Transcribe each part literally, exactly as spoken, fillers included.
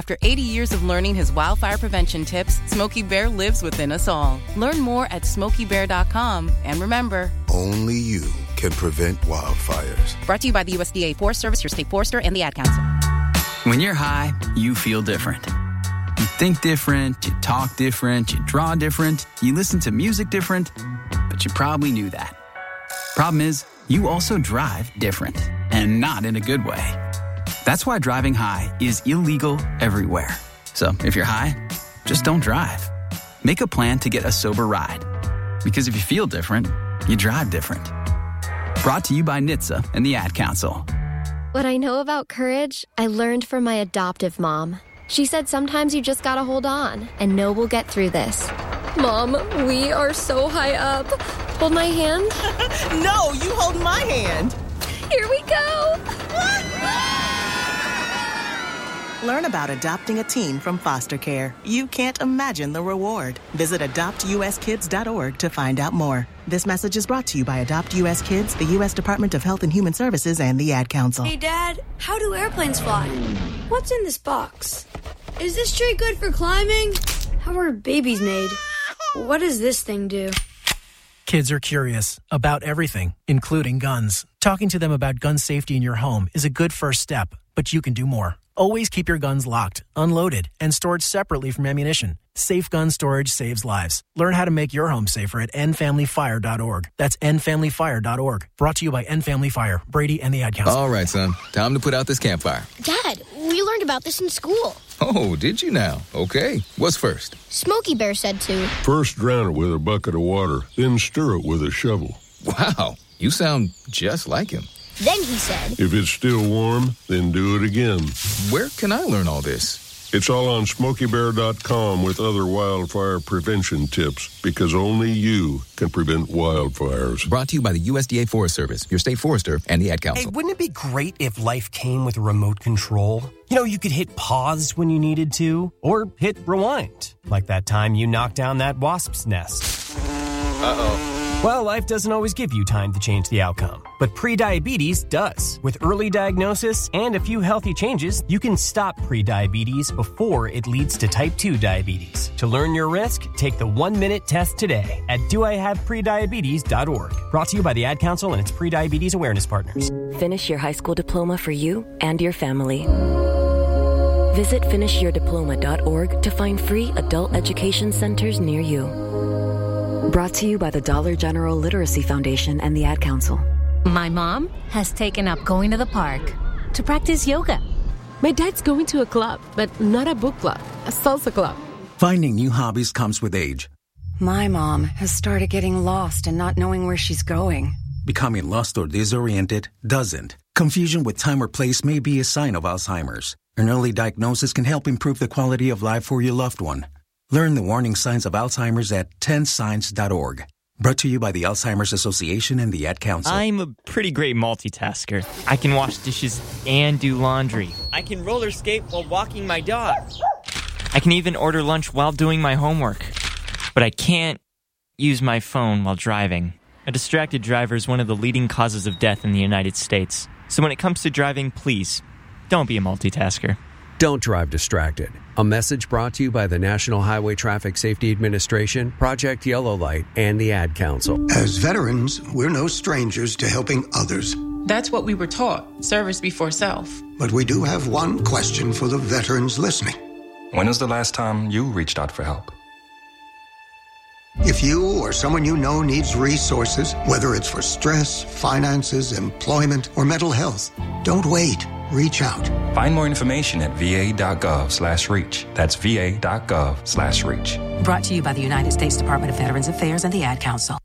After eighty years of learning his wildfire prevention tips, Smokey Bear lives within us all. Learn more at smokey bear dot com. And remember, only you can prevent wildfires. Brought to you by the U S D A Forest Service, your state forester, and the Ad Council. When you're high, you feel different. You think different, you talk different, you draw different, you listen to music different, but you probably knew that. Problem is, you also drive different, and not in a good way. That's why driving high is illegal everywhere. So if you're high, just don't drive. Make a plan to get a sober ride. Because if you feel different, you drive different. Brought to you by N H T S A and the Ad Council. What I know about courage, I learned from my adoptive mom. She said sometimes you just gotta hold on and know we'll get through this. Mom, we are so high up. Hold my hand. No, you hold my hand. Here we go. Learn about adopting a teen from foster care. You can't imagine the reward. Visit adopt u s kids dot org to find out more. This message is brought to you by Adopt U S Kids, the U S Department of Health and Human Services, and the Ad Council. Hey, Dad, how do airplanes fly? What's in this box? Is this tree good for climbing? How are babies made? What does this thing do? Kids are curious about everything, including guns. Talking to them about gun safety in your home is a good first step, but you can do more. Always keep your guns locked, unloaded, and stored separately from ammunition. Safe gun storage saves lives. Learn how to make your home safer at end family fire dot org. That's end family fire dot org. Brought to you by End Family Fire, Brady, and the Ad Council. All right, son. Time to put out this campfire. Dad, we learned about this in school. Oh, did you now? Okay. What's first? Smokey Bear said to. First drown it with a bucket of water, then stir it with a shovel. Wow. You sound just like him. Then he said, if it's still warm, then do it again. Where can I learn all this? It's all on smokey bear dot com with other wildfire prevention tips, because only you can prevent wildfires. Brought to you by the U S D A Forest Service, your state forester, and the Ad Council. Hey, wouldn't it be great if life came with a remote control? You know, you could hit pause when you needed to, or hit rewind, like that time you knocked down that wasp's nest. Uh-oh. Well, life doesn't always give you time to change the outcome, but prediabetes does. With early diagnosis and a few healthy changes, you can stop prediabetes before it leads to type two diabetes. To learn your risk, take the one-minute test today at do I have prediabetes dot org. Brought to you by the Ad Council and its prediabetes awareness partners. Finish your high school diploma for you and your family. Visit finish your diploma dot org to find free adult education centers near you. Brought to you by the Dollar General Literacy Foundation and the Ad Council. My mom has taken up going to the park to practice yoga. My dad's going to a club, but not a book club, a salsa club. Finding new hobbies comes with age. My mom has started getting lost and not knowing where she's going. Becoming lost or disoriented doesn't. Confusion with time or place may be a sign of Alzheimer's. An early diagnosis can help improve the quality of life for your loved one. Learn the warning signs of Alzheimer's at ten signs dot org. Brought to you by the Alzheimer's Association and the Ad Council. I'm a pretty great multitasker. I can wash dishes and do laundry. I can roller skate while walking my dog. I can even order lunch while doing my homework. But I can't use my phone while driving. A distracted driver is one of the leading causes of death in the United States. So when it comes to driving, please, don't be a multitasker. Don't drive distracted. A message brought to you by the National Highway Traffic Safety Administration, Project Yellow Light, and the Ad Council. As veterans, we're no strangers to helping others. That's what we were taught, service before self. But we do have one question for the veterans listening. When was the last time you reached out for help? If you or someone you know needs resources, whether it's for stress, finances, employment, or mental health, don't wait. Reach out. Find more information at v a dot gov slash reach. That's v a dot gov slash reach. Brought to you by the United States Department of Veterans Affairs and the Ad Council.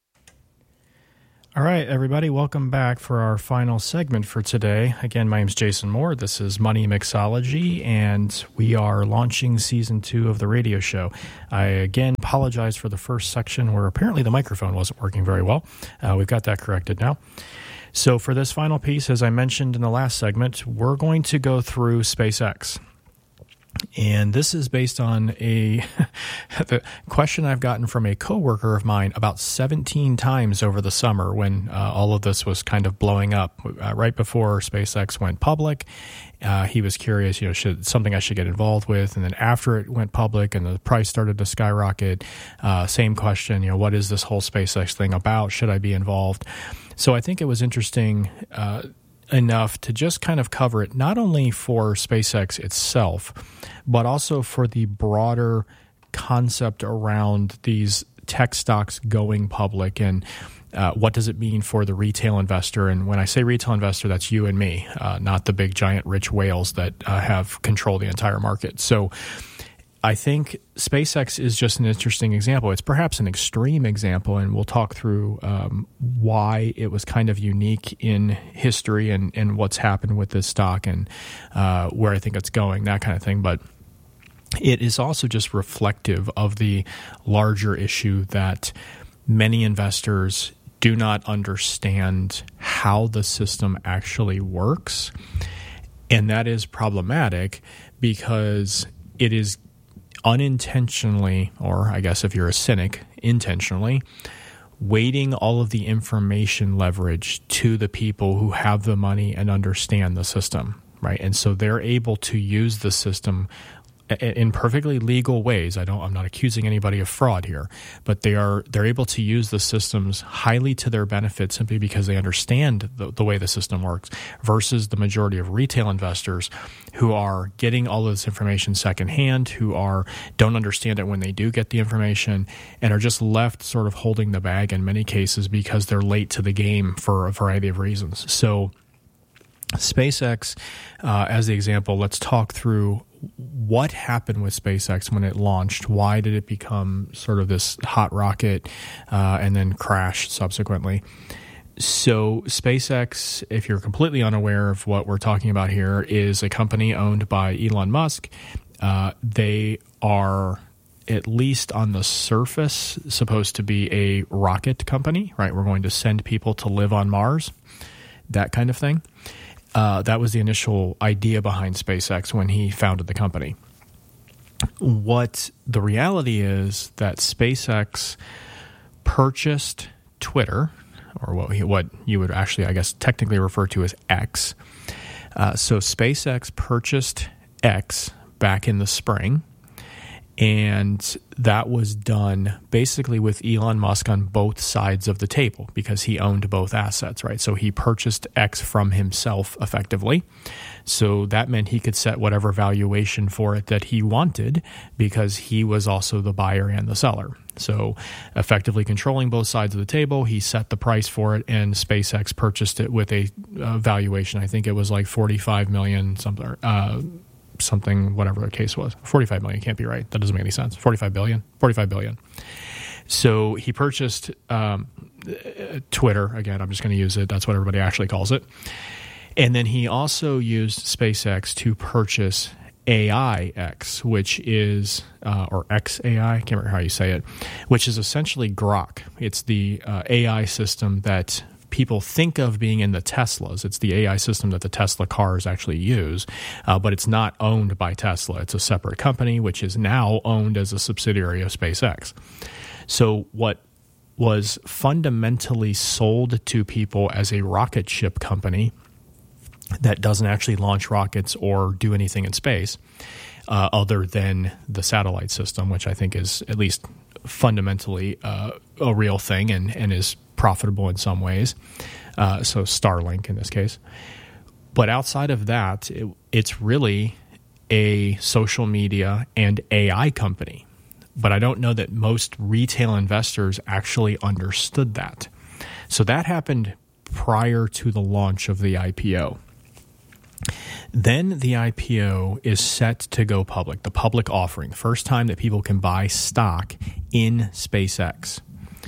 All right, everybody, welcome back for our final segment for today. Again, my name's Jason Moore. This is Money Mixology, and we are launching season two of the radio show. I, again, apologize for the first section where apparently the microphone wasn't working very well. Uh, we've got that corrected now. So for this final piece, as I mentioned in the last segment, we're going to go through SpaceX. And this is based on a the question I've gotten from a coworker of mine about seventeen times over the summer when uh, all of this was kind of blowing up. Uh, right before SpaceX went public, uh, he was curious, you know, should something I should get involved with. And then after it went public and the price started to skyrocket, uh, same question, you know, what is this whole SpaceX thing about? Should I be involved? So I think it was interesting uh, enough to just kind of cover it, not only for SpaceX itself, but also for the broader concept around these tech stocks going public and uh, what does it mean for the retail investor. And when I say retail investor, that's you and me, uh, not the big giant rich whales that uh, have control the entire market. So I think SpaceX is just an interesting example. It's perhaps an extreme example, and we'll talk through um, why it was kind of unique in history and, and what's happened with this stock and uh, where I think it's going, that kind of thing. But it is also just reflective of the larger issue that many investors do not understand how the system actually works. And that is problematic because it is unintentionally, or I guess if you're a cynic, intentionally, weighting all of the information leverage to the people who have the money and understand the system, right? And so they're able to use the system in perfectly legal ways. I don't, I'm not accusing anybody of fraud here, but they are, they're able to use the systems highly to their benefit simply because they understand the, the way the system works versus the majority of retail investors who are getting all of this information secondhand, who are, don't understand it when they do get the information and are just left sort of holding the bag in many cases because they're late to the game for a variety of reasons. So SpaceX, uh, as the example, let's talk through what happened with SpaceX when it launched. Why did it become sort of this hot rocket uh, and then crash subsequently? So SpaceX, if you're completely unaware of what we're talking about here, is a company owned by Elon Musk. Uh, they are, at least on the surface, supposed to be a rocket company, right? We're going to send people to live on Mars, that kind of thing. Uh, that was the initial idea behind SpaceX when he founded the company. What the reality is that SpaceX purchased Twitter, or what, he, what you would actually, I guess, technically refer to as X. Uh, so SpaceX purchased X back in the spring, and that was done basically with Elon Musk on both sides of the table because he owned both assets, right? So he purchased X from himself effectively. So that meant he could set whatever valuation for it that he wanted because he was also the buyer and the seller. So effectively controlling both sides of the table, he set the price for it, and SpaceX purchased it with a uh, valuation. I think it was like forty-five million dollars something. Uh, something, whatever the case was. forty-five million can't be right. That doesn't make any sense. forty-five billion? forty-five billion. So he purchased um, Twitter. Again, I'm just going to use it. That's what everybody actually calls it. And then he also used SpaceX to purchase A I X, which is, uh, or X A I, I can't remember how you say it, which is essentially Grok. It's the uh, A I system that people think of being in the Teslas. It's the A I system that the Tesla cars actually use, uh, but it's not owned by Tesla. It's a separate company, which is now owned as a subsidiary of SpaceX. So what was fundamentally sold to people as a rocket ship company that doesn't actually launch rockets or do anything in space uh, other than the satellite system, which I think is at least fundamentally uh, a real thing and, and is profitable in some ways. Uh, so Starlink in this case. But outside of that, it, it's really a social media and A I company. But I don't know that most retail investors actually understood that. So that happened prior to the launch of the I P O. Then the I P O is set to go public, the public offering, the first time that people can buy stock in SpaceX.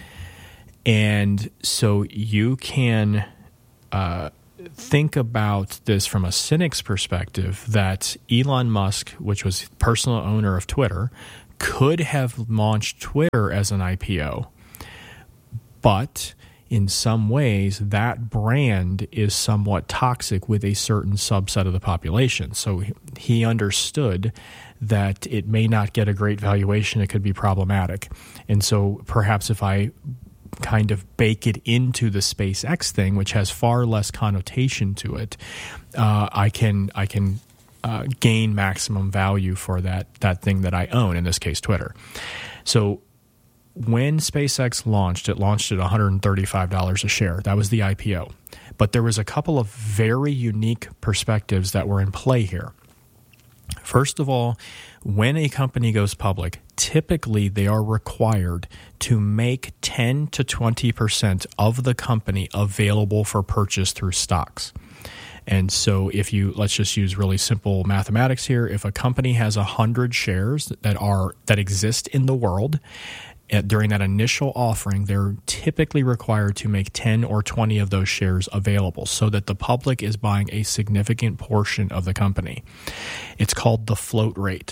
And so you can uh, think about this from a cynic's perspective that Elon Musk, which was personal owner of Twitter, could have launched Twitter as an I P O, but in some ways, that brand is somewhat toxic with a certain subset of the population. So he understood that it may not get a great valuation. It could be problematic. And so perhaps if I kind of bake it into the SpaceX thing, which has far less connotation to it, uh, I can I can uh, gain maximum value for that that thing that I own, in this case, Twitter. So when SpaceX launched, it launched at one hundred thirty-five dollars a share. That was the I P O. But there was a couple of very unique perspectives that were in play here. First of all, when a company goes public, typically they are required to make ten to twenty percent of the company available for purchase through stocks. And so if you, let's just use really simple mathematics here. If a company has one hundred shares that are that exist in the world, during that initial offering, they're typically required to make ten or twenty of those shares available so that the public is buying a significant portion of the company. It's called the float rate.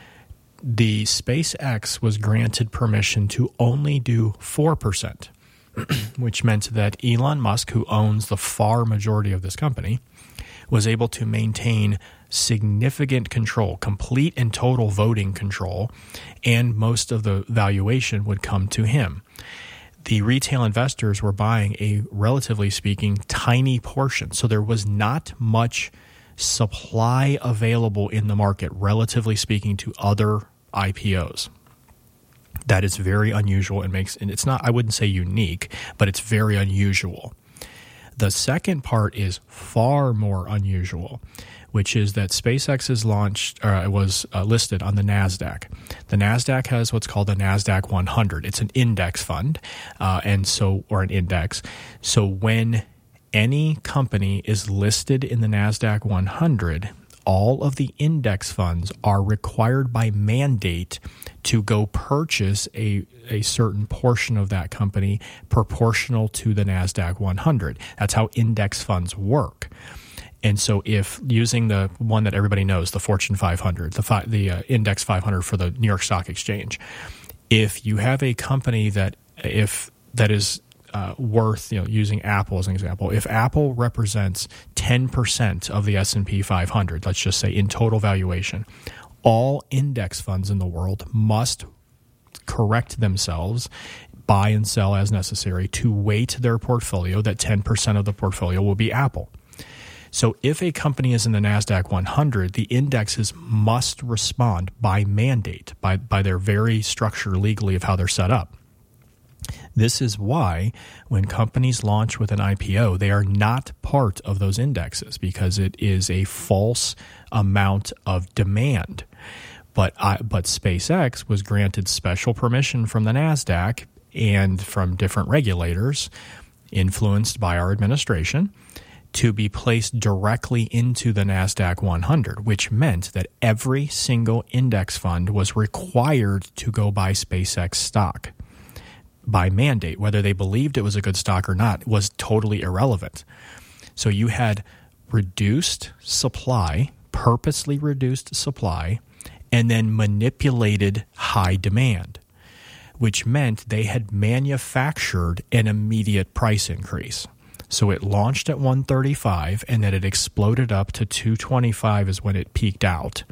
The SpaceX was granted permission to only do four percent, which meant that Elon Musk, who owns the far majority of this company, was able to maintain significant control, complete and total voting control, and most of the valuation would come to him. The retail investors were buying a, relatively speaking, tiny portion. So there was not much supply available in the market, relatively speaking, to other I P Os. That is very unusual and makes, and it's not, I wouldn't say unique, but it's very unusual. The second part is far more unusual, which is that SpaceX is launched, or it was uh, listed on the NASDAQ. The NASDAQ has what's called the NASDAQ one hundred. It's an index fund, uh, and so or an index. So when any company is listed in the NASDAQ one hundred, all of the index funds are required by mandate to go purchase a, a certain portion of that company proportional to the NASDAQ one hundred. That's how index funds work. And so if using the one that everybody knows, the Fortune five hundred, the, fi- the uh, Index five hundred for the New York Stock Exchange, if you have a company that if that is uh, worth, you know, using Apple as an example, if Apple represents ten percent of the S and P five hundred, let's just say in total valuation, all index funds in the world must correct themselves, buy and sell as necessary to weight their portfolio that ten percent of the portfolio will be Apple. So if a company is in the NASDAQ one hundred, the indexes must respond by mandate, by, by their very structure legally of how they're set up. This is why when companies launch with an I P O, they are not part of those indexes because it is a false amount of demand. But I, but SpaceX was granted special permission from the NASDAQ and from different regulators influenced by our administration to be placed directly into the NASDAQ one hundred, which meant that every single index fund was required to go buy SpaceX stock by mandate. Whether they believed it was a good stock or not was totally irrelevant. So you had reduced supply, purposely reduced supply, and then manipulated high demand, which meant they had manufactured an immediate price increase. So it launched at one thirty-five, and then it exploded up to two twenty-five is when it peaked out.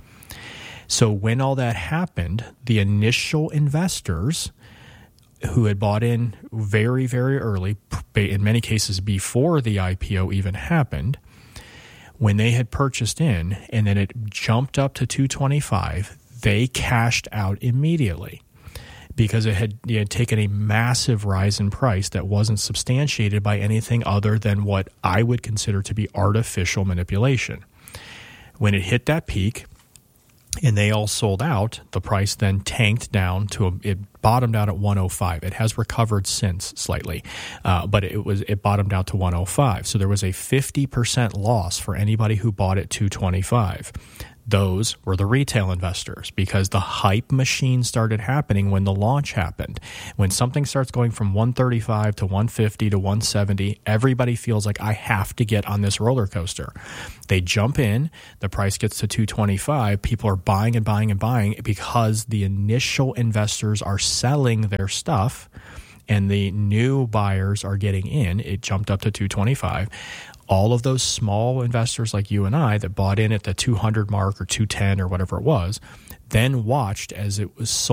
So when all that happened, the initial investors who had bought in very, very early, in many cases before the I P O even happened, when they had purchased in and then it jumped up to two twenty-five, they cashed out immediately, because it had, it had taken a massive rise in price that wasn't substantiated by anything other than what I would consider to be artificial manipulation. When it hit that peak and they all sold out, the price then tanked down to a, it bottomed out at one oh five. It has recovered since slightly, uh, but it was it bottomed out to one oh five. So there was a fifty percent loss for anybody who bought at two twenty-five. Those were the retail investors, because the hype machine started happening when the launch happened. When something starts going from one thirty-five to one fifty to one seventy, everybody feels like I have to get on this roller coaster. They jump in, the price gets to two twenty-five, people are buying and buying and buying because the initial investors are selling their stuff and the new buyers are getting in. It jumped up to two twenty-five. All of those small investors like you and I that bought in at the two hundred mark or two ten or whatever it was, then watched as it was sold